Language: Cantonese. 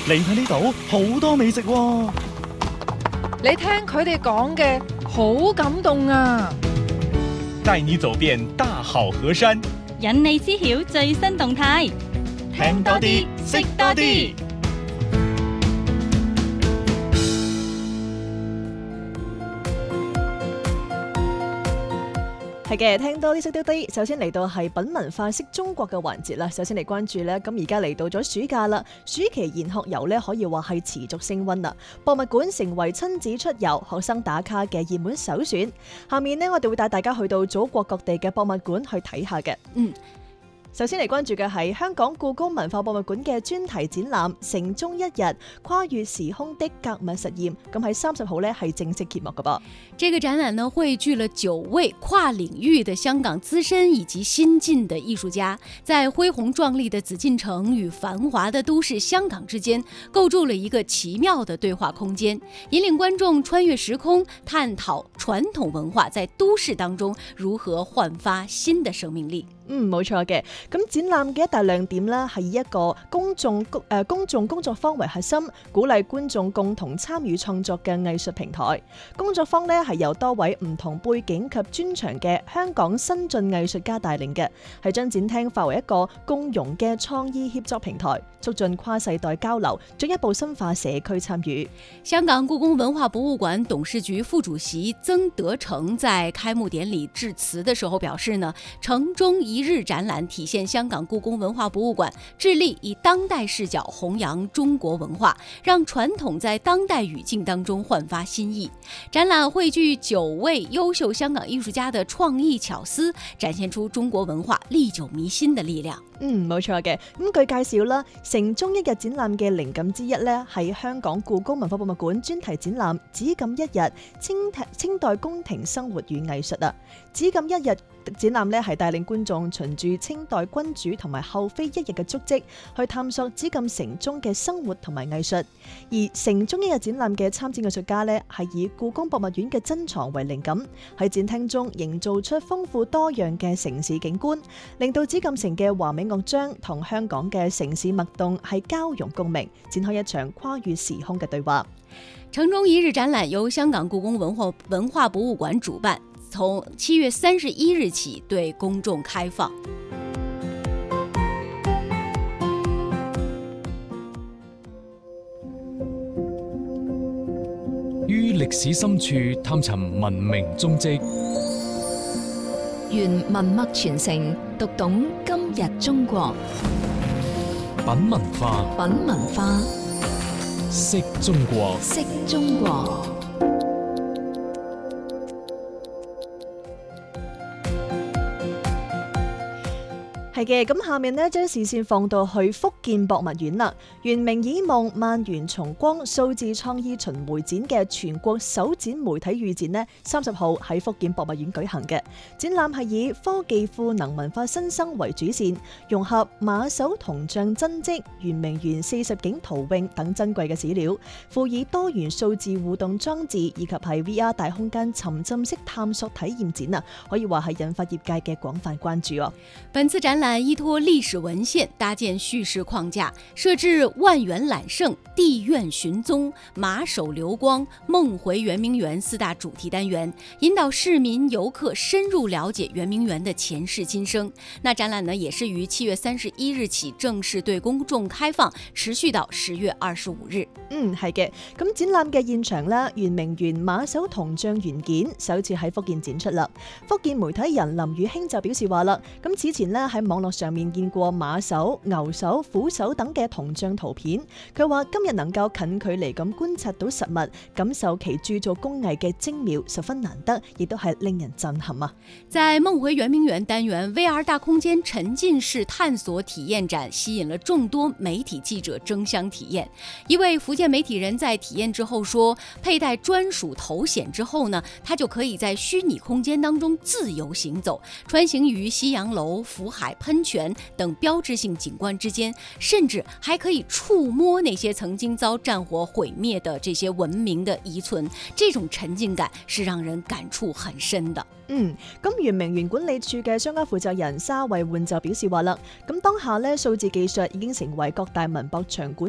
你睇呢度好多美食喎。 你聽佢哋講嘅好感動啊！ 帶你走遍大好河山， 引你知曉最新動態， 聽多啲，識多啲。 係嘅，聽多啲識多啲。首先嚟到係品文化識中國嘅環節啦。首先嚟關注呢，咁而家嚟到咗暑假啦，暑期研學遊呢可以話係持續升溫啦。博物館成為親子出遊、學生打卡嘅熱門首選。下面呢，我哋會帶大家去到祖國各地嘅博物館去睇下嘅。首先嚟關注嘅係香港故宮文化博物館嘅專題展覽《城中一日：跨越時空的革命實驗》，咁喺30號呢係正式揭幕嘅噃。 這個展覽呢，匯聚了9位跨領域的香港資深以及新晉的藝術家，在恢宏壯麗的紫禁城與繁華的都市香港之間，構築了一個奇妙的對話空間，引領觀眾穿越時空，探討傳統文化在都市當中如何煥發新的生命力。 冇錯嘅。咁展覽嘅一大亮點呢，係以一個公眾工作坊為核心，鼓勵觀眾共同參與創作嘅藝術平台。工作坊呢係由多位唔同背景及專長嘅香港新晉藝術家帶領嘅，係將展廳化為一個共融嘅創意協作平台，促進跨世代交流，進一步深化社區參與。 香港故宮文化博物館董事局副主席曾德成在開幕典禮致辭的時候表示呢，城中一日展覽體現香港故宮文化博物館致力以當代視角弘揚中國文化，讓傳統在當代語境當中煥發新意。展覽匯聚9位優秀香港藝術家的創意巧思，展現出中國文化歷久彌新的力量。 冇錯嘅。咁據介紹啦，城中一日展覽嘅靈感之一呢，係香港故宮文化博物館專題展覽《紫禁一日：清代宮廷生活與藝術》啊。紫禁一日展覽呢係帶領觀眾循住清代君主同埋后妃一日嘅足跡，去探索紫禁城中嘅生活同埋藝術。而城中一日展覽嘅參展藝術家呢，係以故宮博物院嘅珍藏為靈感，喺展廳中營造出豐富多樣嘅城市景觀，令到紫禁城嘅華美樂章同香港嘅城市脈動係交融共鳴，展開一場跨越時空嘅對話。 城中一日展覽由香港故宮文化博物館主辦，從7月31日起對公眾開放。 於歷史深處探尋文明蹤跡， 願文脈傳承，讀懂今日中國。 品文化， 品文化， 識中國， 識中國。 係嘅，咁下面呢，將視線放到去福建博物院啦。圓明以夢萬園重光數字創意巡迴展嘅全國首展媒體預展呢，30號喺福建博物院舉行嘅。展覽係以科技賦能文化新生為主線，融合馬首銅像真跡、圓明園40景圖詠等珍貴嘅史料，附以多元數字互動裝置以及係 VR 大空間沉浸式探索體驗展啊，可以話係引發業界嘅廣泛關注哦。 本次展覽依託歷史文獻，搭建敘事框架，設置萬園攬勝、地苑尋蹤、馬首流光、夢回圓明園4大主題單元，引導市民遊客深入了解圓明園的前世今生。那展覽呢，也是於7月31日起正式對公眾開放，持續到10月25日。 係嘅。咁展覽嘅現場啦，圓明園馬首銅像原件首次喺福建展出啦。福建媒體人林宇興就表示話啦，咁此前呢，喺網絡上面見過馬首、牛首、虎首等嘅銅像圖片，佢話今日能夠近距離咁觀察到實物，感受其鑄造工藝嘅精妙，十分難得，亦都係令人震撼啊！ 在夢回圓明園單元 VR 大空間沉浸式探索體驗展吸引了眾多媒體記者爭相體驗。一位福建媒體人在體驗之後說，佩戴專屬頭顯之後呢，他就可以在虛擬空間當中自由行走，穿行於西洋樓、福海噴泉等標誌性景觀之間，甚至還可以觸摸那些曾經遭戰火毀滅的這些文明的遺存，這種沉浸感是讓人感觸很深的。 咁圓明園管理處嘅相關負責人沙慧煥就表示話啦，咁當下呢數字技術已經成為各大文博場館